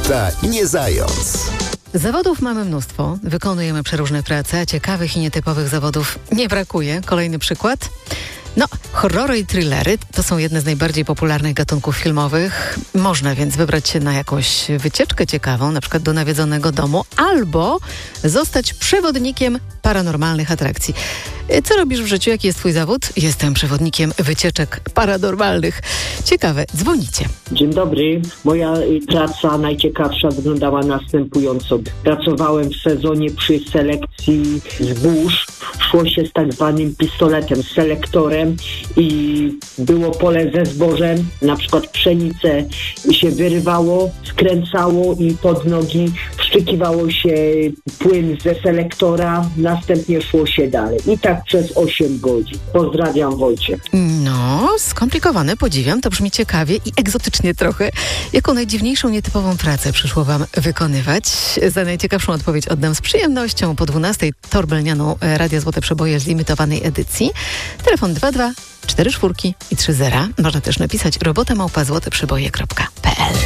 Marta nie zając. Zawodów mamy mnóstwo, wykonujemy przeróżne prace, a ciekawych i nietypowych zawodów nie brakuje. Kolejny przykład. Horrory i thrillery to są jedne z najbardziej popularnych gatunków filmowych. Można więc wybrać się na jakąś wycieczkę ciekawą, na przykład do nawiedzonego domu, albo zostać przewodnikiem paranormalnych atrakcji. Co robisz w życiu? Jaki jest twój zawód? Jestem przewodnikiem wycieczek paranormalnych. Ciekawe, dzwonicie. Dzień dobry. Moja praca najciekawsza wyglądała następująco. Pracowałem w sezonie przy selekcji zbóż. Szło się z tak zwanym pistoletem, z selektorem i było pole ze zbożem, na przykład pszenicę się wyrywało, skręcało i pod nogi wszczykiwało się płyn ze selektora, następnie szło się dalej. I tak przez 8 godzin. Pozdrawiam, Wojciech. Skomplikowane, podziwiam, to brzmi ciekawie i egzotycznie trochę. Jaką najdziwniejszą, nietypową pracę przyszło wam wykonywać? Za najciekawszą odpowiedź oddam z przyjemnością po 12:00 torbelnianą Radia Złote Przeboje z limitowanej edycji. Telefon 22 44 i 30. Można też napisać robota@złoteprzeboje.pl.